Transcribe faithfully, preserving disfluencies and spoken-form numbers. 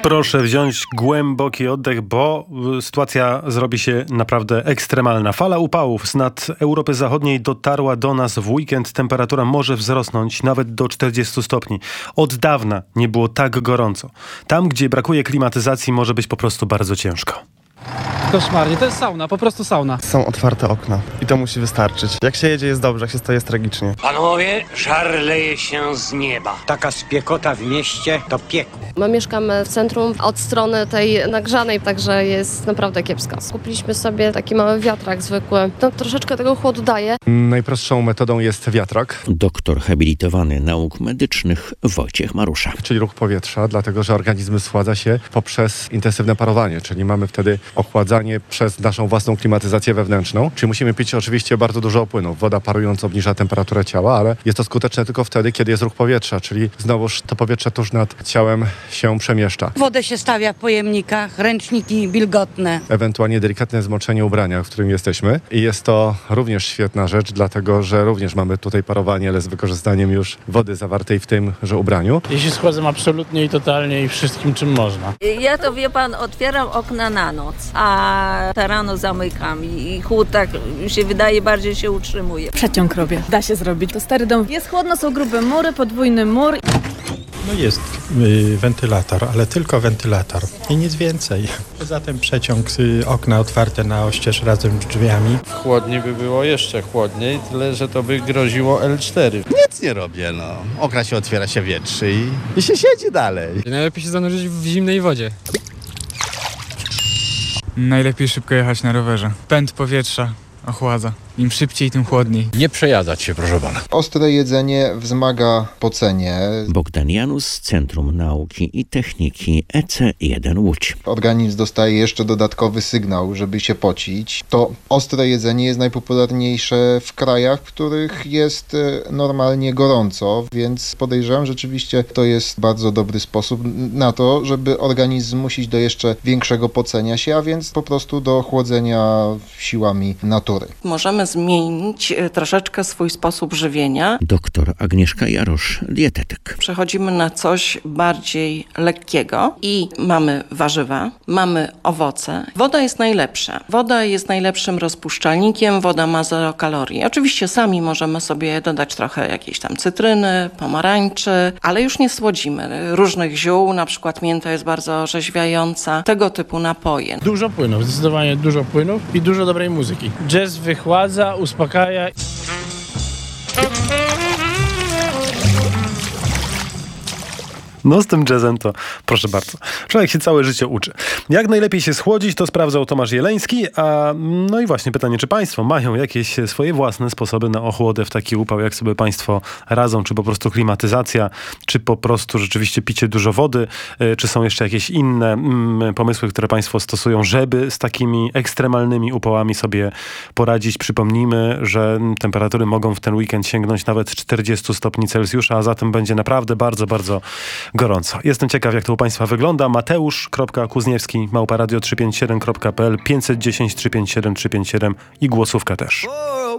Proszę wziąć głęboki oddech, bo sytuacja zrobi się naprawdę ekstremalna. Fala upałów z nad Europy Zachodniej dotarła do nas w weekend. Temperatura może wzrosnąć nawet do czterdziestu stopni. Od dawna nie było tak gorąco. Tam, gdzie brakuje klimatyzacji, może być po prostu bardzo ciężko. Koszmarnie, to jest sauna, po prostu sauna. Są otwarte okna i to musi wystarczyć. Jak się jedzie jest dobrze, jak się stoi jest tragicznie. Panowie, żar leje się z nieba. Taka spiekota w mieście to piekło. My mieszkamy w centrum od strony tej nagrzanej, także jest naprawdę kiepsko. Kupiliśmy sobie taki mały wiatrak zwykły. To troszeczkę tego chłodu daje. Najprostszą metodą jest wiatrak. Doktor habilitowany nauk medycznych Wojciech Marusza. Czyli ruch powietrza, dlatego że organizm schładza się poprzez intensywne parowanie, czyli mamy wtedy ochładzanie przez naszą własną klimatyzację wewnętrzną. Czyli musimy pić oczywiście bardzo dużo płynów. Woda parująca obniża temperaturę ciała, ale jest to skuteczne tylko wtedy, kiedy jest ruch powietrza, czyli znowuż to powietrze tuż nad ciałem się przemieszcza. Wodę się stawia w pojemnikach, ręczniki wilgotne. Ewentualnie delikatne zmoczenie ubrania, w którym jesteśmy. I jest to również świetna rzecz, dlatego że również mamy tutaj parowanie, ale z wykorzystaniem już wody zawartej w tymże ubraniu. Ja się schładzam absolutnie i totalnie i wszystkim, czym można. Ja to, wie pan, otwieram okna na noc, a ta rano zamykam i chłód tak się wydaje, bardziej się utrzymuje. Przeciąg robię. Da się zrobić. To stary dom. Jest chłodno, są grube mury, podwójny mur. No jest y, wentylator, ale tylko wentylator i nic więcej. Poza tym przeciąg, y, okna otwarte na oścież razem z drzwiami. W chłodniej by było jeszcze chłodniej, tyle że to by groziło L cztery. Nic nie robię, no. Okna się otwiera, się wietrzy i, i się siedzi dalej. Najlepiej się zanurzyć w zimnej wodzie. Najlepiej szybko jechać na rowerze. Pęd powietrza ochładza. Im szybciej, tym chłodniej. Nie przejadać się, proszę pana. Ostre jedzenie wzmaga pocenie. Bogdan Janus z Centrum Nauki i Techniki E C jeden Łódź. Organizm dostaje jeszcze dodatkowy sygnał, żeby się pocić. To ostre jedzenie jest najpopularniejsze w krajach, w których jest normalnie gorąco, więc podejrzewam, że rzeczywiście to jest bardzo dobry sposób na to, żeby organizm zmusić do jeszcze większego pocenia się, a więc po prostu do chłodzenia siłami natury. Możemy zmienić troszeczkę swój sposób żywienia. Doktor Agnieszka Jarosz, dietetyk. Przechodzimy na coś bardziej lekkiego i mamy warzywa, mamy owoce. Woda jest najlepsza. Woda jest najlepszym rozpuszczalnikiem, woda ma zero kalorii. Oczywiście sami możemy sobie dodać trochę jakiejś tam cytryny, pomarańczy, ale już nie słodzimy. Różnych ziół, na przykład mięta jest bardzo orzeźwiająca, tego typu napoje. Dużo płynów, zdecydowanie dużo płynów i dużo dobrej muzyki. Jazz wychładza, uspokaja. No z tym jazzem to proszę bardzo. Człowiek się całe życie uczy. Jak najlepiej się schłodzić, to sprawdzał Tomasz Jeleński. A no i właśnie pytanie, czy państwo mają jakieś swoje własne sposoby na ochłodę w taki upał, jak sobie państwo radzą? Czy po prostu klimatyzacja, czy po prostu rzeczywiście picie dużo wody? Czy są jeszcze jakieś inne mm, pomysły, które państwo stosują, żeby z takimi ekstremalnymi upałami sobie poradzić? Przypomnijmy, że temperatury mogą w ten weekend sięgnąć nawet czterdziestu stopni Celsjusza, a zatem będzie naprawdę bardzo, bardzo gorąco. Jestem ciekaw, jak to u państwa wygląda. Mateusz kropka Kuzniewski, małpa radio trzysta pięćdziesiąt siedem kropka p l, pięćset dziesięć trzysta pięćdziesiąt siedem trzysta pięćdziesiąt siedem i głosówka też.